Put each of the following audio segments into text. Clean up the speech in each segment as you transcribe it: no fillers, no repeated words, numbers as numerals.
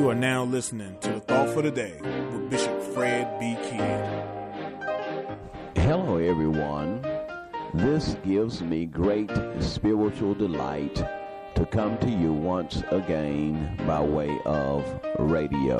You are now listening to The Thought for the Day with Bishop Fred B. Kidd. Hello, everyone. This gives me great spiritual delight to come to you once again by way of radio.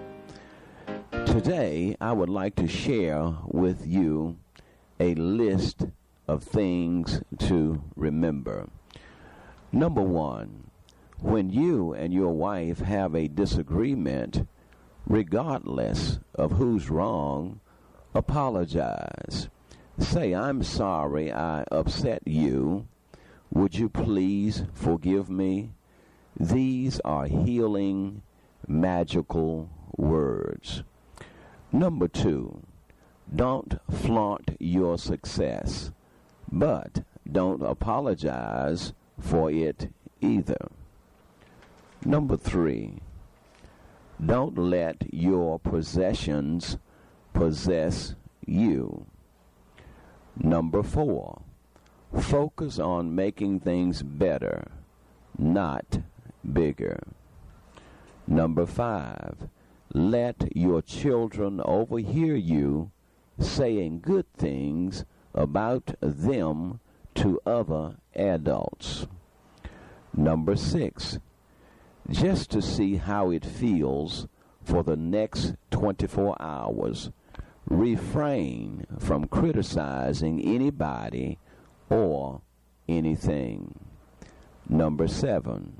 Today, I would like to share with you a list of things to remember. Number one, when you and your wife have a disagreement, regardless of who's wrong, apologize. Say, "I'm sorry I upset you. Would you please forgive me?" These are healing, magical words. Number two, don't flaunt your success, but don't apologize for it either. Number three, don't let your possessions possess you. Number four, focus on making things better, not bigger. Number five, let your children overhear you saying good things about them to other adults. Number six, just to see how it feels for the next 24 hours, refrain from criticizing anybody or anything. Number seven,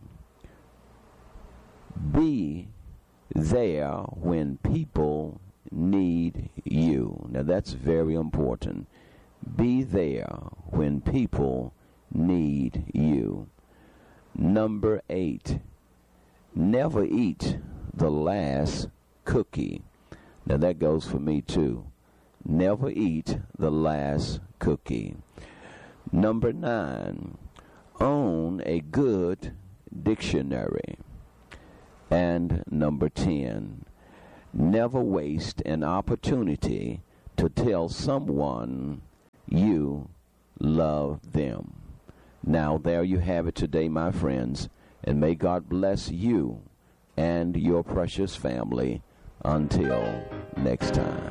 be there when people need you. Now that's very important. Be there when people need you. Number eight, never eat the last cookie. Now that goes for me too. Never eat the last cookie. Number nine, own a good dictionary. And number 10, never waste an opportunity to tell someone you love them. Now there you have it today, my friends, and may God bless you and your precious family. Until next time.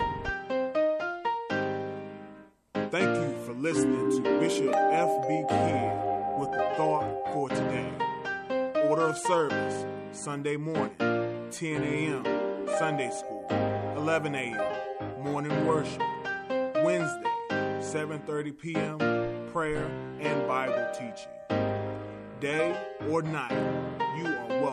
Thank you for listening to Bishop F.B. Kidd with The Thought for Today. Order of service, Sunday morning, 10 a.m., Sunday school, 11 a.m., morning worship. Wednesday, 7:30 p.m., prayer and Bible teaching. Day or night, you are welcome